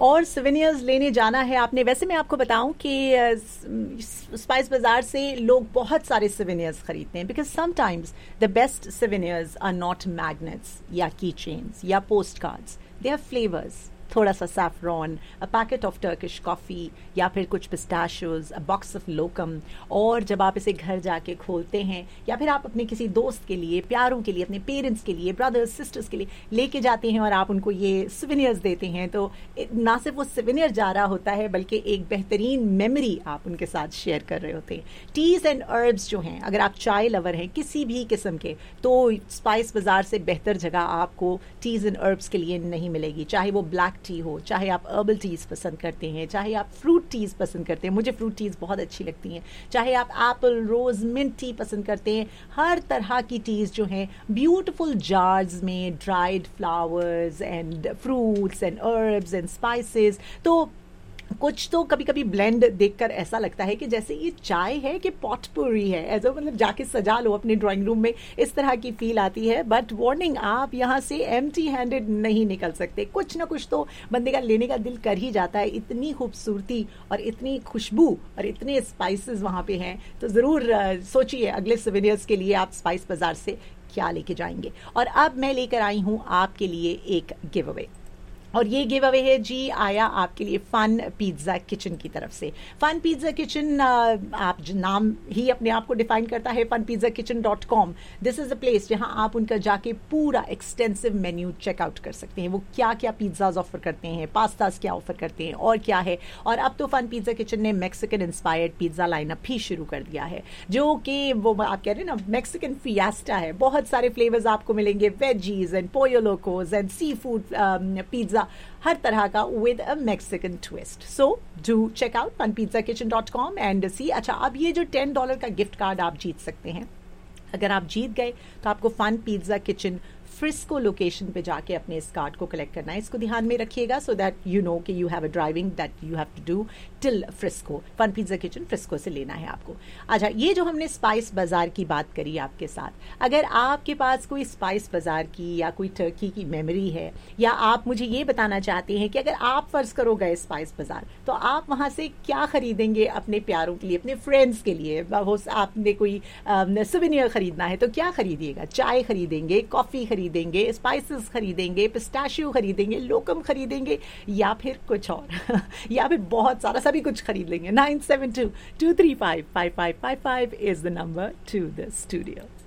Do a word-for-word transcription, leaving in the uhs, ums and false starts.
और सिवेनियर्स लेने जाना है आपने। वैसे मैं आपको बताऊं कि स्पाइस बाजार से लोग बहुत सारे सिवेनियर्स खरीदते हैं, because sometimes the best सिवेनियर्स are not magnets या की चेन्स या post cards, they are flavours, थोड़ा सा saffron, a packet of Turkish coffee या फिर कुछ पिस्ताशियोज, अ बॉक्स ऑफ लोकम। और जब आप इसे घर जाके खोलते हैं या फिर आप अपने किसी दोस्त के लिए, प्यारों के लिए, अपने पेरेंट्स के लिए, ब्रदर्स सिस्टर्स के लिए लेके जाते हैं और आप उनको ये सिवेनियर्स देते हैं, तो ना सिर्फ वो सिवेनियर जा रहा होता है बल्कि एक बेहतरीन मेमोरी आप उनके साथ शेयर कर रहे होते हैं। टीज़ एंड हर्ब्स जो हैं, अगर आप चाय लवर हैं किसी भी किस्म के, तो स्पाइस बाजार से बेहतर जगह आपको टीज़ एंड हर्ब्स के लिए नहीं मिलेगी। चाहे वो ब्लैक टी हो, चाहे आप हर्बल टीज पसंद करते हैं, चाहे आप फ्रूट टीज पसंद करते हैं, मुझे फ्रूट टीज बहुत अच्छी लगती हैं, चाहे आप एप्पल रोज मिंट टी पसंद करते हैं, हर तरह की टीज जो हैं ब्यूटीफुल जार्स में dried flowers and fruits and herbs and spices. तो कुछ तो कभी कभी ब्लेंड देखकर ऐसा लगता है कि जैसे ये चाय है कि पॉटपुरी है, ऐसा मतलब जाके सजा लो अपने ड्राइंग रूम में, इस तरह की फील आती है। बट वार्निंग, आप यहाँ से एम्प्टी हैंडेड नहीं निकल सकते, कुछ ना कुछ तो बंदे का लेने का दिल कर ही जाता है। इतनी खूबसूरती और इतनी खुशबू और इतने स्पाइसेस वहाँ पे हैं, तो ज़रूर सोचिए अगले सिवेनियर्स के लिए आप स्पाइस बाजार से क्या लेके जाएंगे। और अब मैं लेकर आई हूँ आपके लिए एक गिव अवे, और ये गिव अवे है जी आया आपके लिए फन पिज्ज़ा किचन की तरफ से। फन पिज्ज़ा किचन, आप नाम ही अपने आप को डिफाइन करता है, fun pizza kitchen dot com. This is a place जहां आप उनका जाके पूरा एक्सटेंसिव मेन्यू चेकआउट कर सकते हैं। वो क्या क्या पिज्ज़ाज ऑफर करते हैं, पास्ताज क्या ऑफर करते हैं और क्या है। और अब तो फन पिज्ज़ा किचन ने मैक्सिकन इंस्पायर्ड पिज्ज़ा लाइनअप भी शुरू कर दिया है, जो कि वो आप कह रहे हैं ना मैक्सिकन फिएस्टा है। बहुत सारे फ्लेवर्स आपको मिलेंगे, veggies and पोयो locos and sea food pizza, हर तरह का with a Mexican twist. So do check out fun pizza kitchen dot com and सी। अच्छा, अब ये जो टेन डॉलर का गिफ्ट कार्ड आप जीत सकते हैं, अगर आप जीत गए तो आपको fun pizza kitchen Frisco location पे जाके अपने इस कार्ड को कलेक्ट करना है। इसको ध्यान में रखिएगा, सो दैट यू नो कि you have a driving that you have to do till Frisco. Fun pizza kitchen Frisco से लेना है आपको। अच्छा, ये जो हमने स्पाइस बाजार की बात करी आपके साथ, अगर आपके पास कोई स्पाइस बाजार की या कोई टर्की की मेमोरी है, या आप मुझे ये बताना चाहते हैं कि अगर आप फर्ज करो गए स्पाइस बाजार, तो आप वहाँ से क्या खरीदेंगे अपने प्यारों के लिए, अपने फ्रेंड्स के लिए। आपने कोई सुवेनियर खरीदना है तो क्या खरीदिएगा? चाय खरीदेंगे, कॉफ़ी खरीदेंगे, स्पाइसेस खरीदेंगे, पिस्ताशियो खरीदेंगे, लोकम खरीदेंगे, या फिर कुछ और या फिर बहुत सारा सभी कुछ खरीद लेंगे। Nine seven to to three five five five five five is the number two the studio.